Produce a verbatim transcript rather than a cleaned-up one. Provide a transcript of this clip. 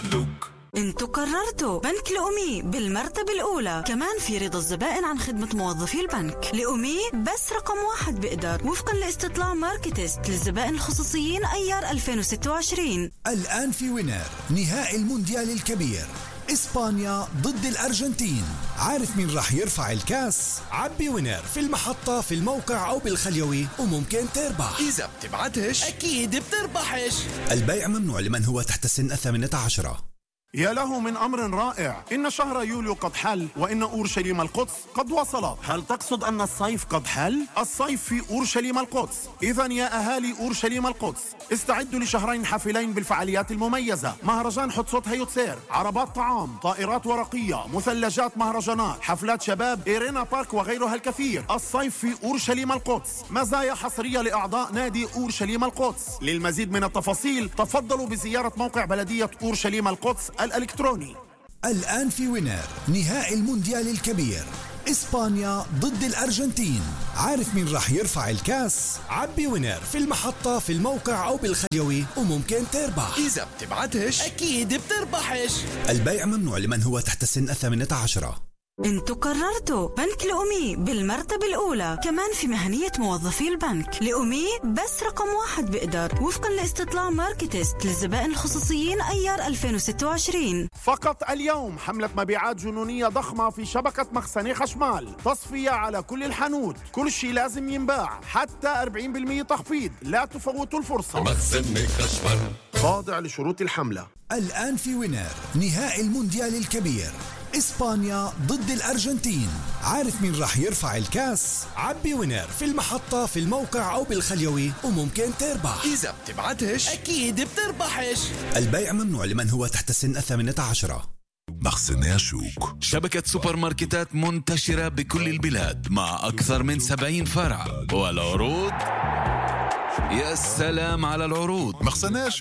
ملوك. انتوا قررتوا بنك لأمي بالمرتبة الأولى، كمان في رضا الزبائن عن خدمة موظفي البنك. لأمي بس رقم واحد بقدر وفقا لاستطلاع ماركتست للزبائن الخصوصيين أيار ألفين وستة وعشرين. الآن في وينر نهائي المونديال الكبير، إسبانيا ضد الأرجنتين. عارف مين راح يرفع الكاس؟ عبي وينر في المحطة، في الموقع أو بالخليوي وممكن تربح. إذا بتبعتش أكيد بتربحش. البيع ممنوع لمن هو تحت سن الثامنة عشرة. يا له من أمر رائع، إن شهر يوليو قد حل وإن أورشليم القدس قد وصلت. هل تقصد أن الصيف قد حل؟ الصيف في أورشليم القدس. إذن يا أهالي أورشليم القدس استعدوا لشهرين حافلين بالفعاليات المميزة. مهرجان حتسوت هيوتسير، عربات طعام، طائرات ورقية، مثلجات مهرجانات، حفلات شباب، إيرينا بارك وغيرها الكثير. الصيف في أورشليم القدس، مزايا حصرية لأعضاء نادي أورشليم القدس. للمزيد من التفاصيل تفضلوا بزيارة موقع بلدية أورشليم القدس الإلكتروني. الآن في وينر نهائي المونديال الكبير، إسبانيا ضد الأرجنتين. عارف مين راح يرفع الكاس؟ عبي وينر في المحطة، في الموقع أو بالخليوي وممكن تربح. إذا بتبعتش أكيد بتربحش. البيع ممنوع لمن هو تحت سن الثامنة عشرة. انتوا قررتوا بنك لأمي بالمرتبة الأولى، كمان في مهنية موظفي البنك. لأمي بس رقم واحد بقدر وفقا لاستطلاع ماركتست للزبائن الخصوصيين أيار ألفين وستة وعشرين. فقط اليوم حملة مبيعات جنونية ضخمة في شبكة مخزني خشمال، تصفية على كل الحانوت، كل شيء لازم ينباع، حتى أربعين بالمئة تخفيض، لا تفوتوا الفرصة. مخزني خشمال خاضع لشروط الحملة. الآن في وينر نهائي المونديال الكبير، إسبانيا ضد الأرجنتين. عارف مين راح يرفع الكاس؟ عبي وينر في المحطة، في الموقع أو بالخليوي وممكن تربح. إذا بتبعتش أكيد بتربحش. البيع ممنوع لمن هو تحت سن الثامنة عشرة. مخزني شوك، شبكة سوبر ماركتات منتشرة بكل البلاد مع أكثر من سبعين فرع، والعروض يا سلام على العروض. مخزني